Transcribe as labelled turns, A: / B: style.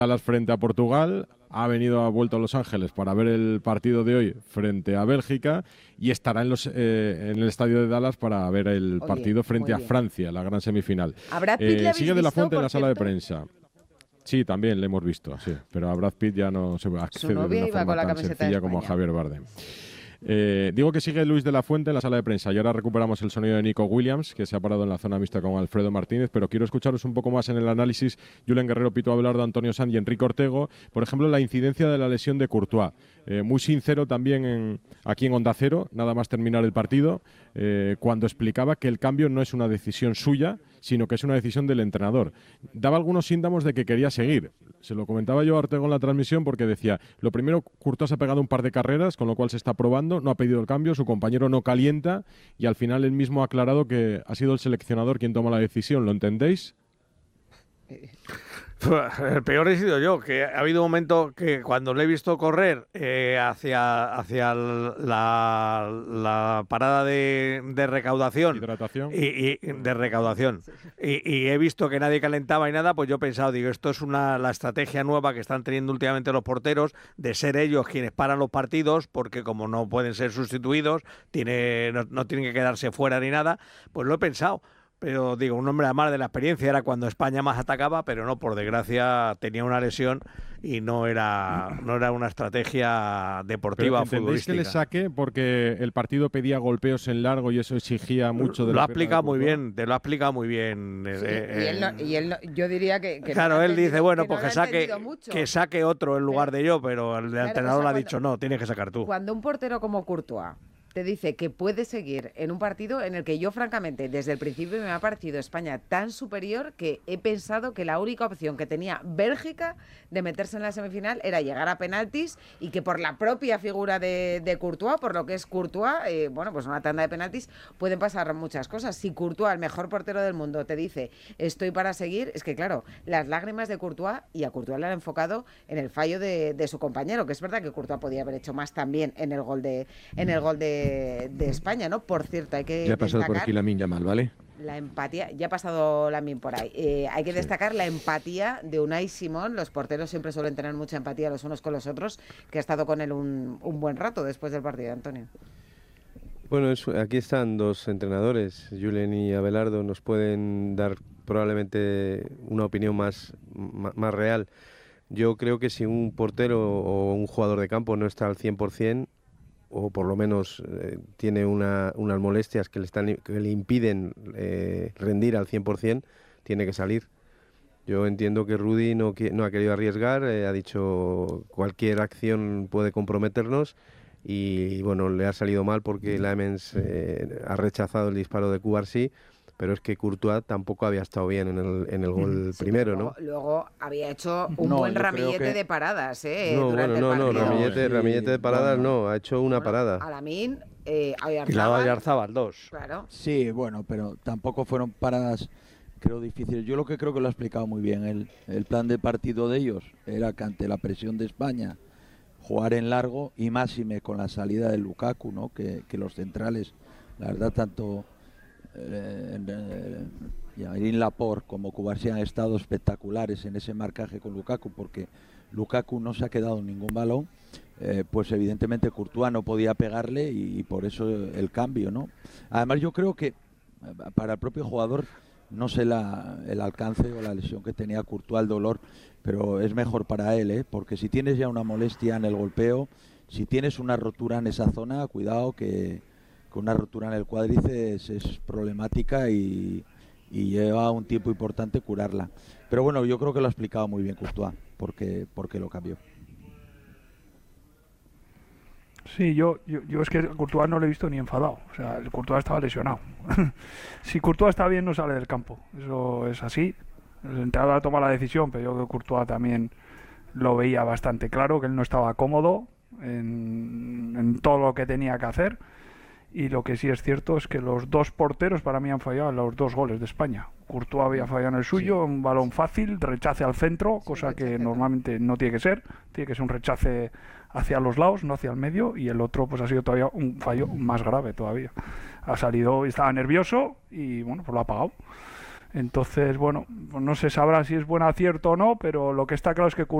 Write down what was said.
A: Dallas frente a Portugal, ha vuelto a Los Ángeles para ver el partido de hoy frente a Bélgica y estará en el estadio de Dallas para ver el partido frente a Francia, la gran semifinal.
B: ¿A Brad Pitt le habéis
A: sigue de la
B: visto,
A: Fuente en la
B: por
A: sala de
B: cierto?
A: prensa. Sí, también le hemos visto, sí, pero a Brad Pitt ya no se accede de
B: novia
A: una
B: iba
A: forma
B: con la
A: tan
B: camiseta de
A: sencilla como a
B: España.
A: Javier Bardem. Digo que sigue Luis de la Fuente en la sala de prensa y ahora recuperamos el sonido de Nico Williams, que se ha parado en la zona mixta con Alfredo Martínez, pero quiero escucharos un poco más en el análisis Julen Guerrero, Pito Abelardo, Antonio Sanz y Enrique Ortego. Por ejemplo, la incidencia de la lesión de Courtois. Muy sincero también aquí en Onda Cero, nada más terminar el partido, cuando explicaba que el cambio no es una decisión suya, sino que es una decisión del entrenador. Daba algunos síntomas de que quería seguir. Se lo comentaba yo a Ortego en la transmisión porque decía, lo primero, Courtois ha pegado un par de carreras, con lo cual se está probando, no ha pedido el cambio, su compañero no calienta y al final él mismo ha aclarado que ha sido el seleccionador quien toma la decisión. ¿Lo entendéis?
C: El peor he sido yo, que ha habido un momento que cuando le he visto correr hacia la parada de recaudación,
A: hidratación
C: y de recaudación, y he visto que nadie calentaba y nada, pues yo he pensado, digo, esto es la estrategia nueva que están teniendo últimamente los porteros, de ser ellos quienes paran los partidos, porque como no pueden ser sustituidos, no tienen que quedarse fuera ni nada, pues lo he pensado. Pero digo, un hombre además de la experiencia era cuando España más atacaba, pero no, por desgracia tenía una lesión y no era una estrategia deportiva
A: ¿Entendéis
C: futbolística.
A: que le saque porque el partido pedía golpeos en largo y eso exigía mucho de
C: lo ha explicado muy bien, te lo ha explicado muy bien.
B: Sí, yo diría que
C: claro,
B: no
C: él dice, bueno,
B: que
C: pues
B: no
C: que saque otro en lugar de yo, pero el entrenador le ha dicho, no, tienes que sacar tú.
B: Cuando un portero como Courtois te dice que puede seguir en un partido en el que yo, francamente, desde el principio me ha parecido España tan superior que he pensado que la única opción que tenía Bélgica de meterse en la semifinal era llegar a penaltis y que por la propia figura de Courtois, por lo que es Courtois, bueno, pues una tanda de penaltis pueden pasar muchas cosas. Si Courtois, el mejor portero del mundo, te dice estoy para seguir, es que claro, las lágrimas de Courtois, y a Courtois le han enfocado en el fallo de su compañero, que es verdad que Courtois podía haber hecho más también en el gol de España, ¿no? Por cierto, hay que
D: ya ha pasado por aquí Lamine Yamal, ¿vale?
B: La empatía, ya ha pasado Lamine por ahí. Hay que destacar la empatía de Unai Simón. Los porteros siempre suelen tener mucha empatía los unos con los otros, que ha estado con él un buen rato después del partido, Antonio.
D: Bueno, aquí están dos entrenadores, Julen y Abelardo, nos pueden dar probablemente una opinión más real. Yo creo que si un portero o un jugador de campo no está al 100%, o por lo menos tiene unas molestias que le impiden rendir al 100%, tiene que salir. Yo entiendo que Rudy no ha querido arriesgar, ha dicho cualquier acción puede comprometernos y bueno, le ha salido mal porque Lamens ha rechazado el disparo de Cubarsí, pero es que Courtois tampoco había estado bien en el gol primero, ¿no?
B: Luego había hecho un buen ramillete de paradas, durante el
D: partido. Ramillete de paradas no, ha hecho una parada.
B: A Lamine,
C: y la de Oyarzábal, dos.
B: Claro.
E: Sí, bueno, pero tampoco fueron paradas, creo, difíciles. Yo lo que creo que lo ha explicado muy bien. El plan de partido de ellos era que ante la presión de España jugar en largo y máxime con la salida de Lukaku, ¿no? Que los centrales, la verdad, tanto Yamín Laporte como Cubarsí han estado espectaculares en ese marcaje con Lukaku, porque Lukaku no se ha quedado en ningún balón, pues evidentemente Courtois no podía pegarle y por eso el cambio, ¿no? Además yo creo que para el propio jugador, no sé el alcance o la lesión que tenía Courtois, el dolor, pero es mejor para él, porque si tienes ya una molestia en el golpeo, si tienes una rotura en esa zona, cuidado que una rotura en el cuádriceps es problemática y lleva un tiempo importante curarla. Pero bueno, yo creo que lo ha explicado muy bien Courtois, porque lo cambió.
F: Sí, yo es que Courtois no lo he visto ni enfadado. O sea, el Courtois estaba lesionado. Si Courtois está bien, no sale del campo. Eso es así. El entrenador ha tomado la decisión, pero yo creo que Courtois también lo veía bastante claro, que él no estaba cómodo en todo lo que tenía que hacer. Y lo que sí es cierto es que los dos porteros para mí han fallado en los dos goles de España. Courtois había fallado en el suyo, un balón fácil, rechace al centro, cosa que normalmente no tiene que ser un rechace hacia los lados, no hacia el medio, y el otro pues ha sido todavía un fallo más grave todavía. Ha salido, estaba nervioso y bueno, pues lo ha pagado. Entonces, bueno, pues no se sabrá si es buen acierto o no, pero lo que está claro es que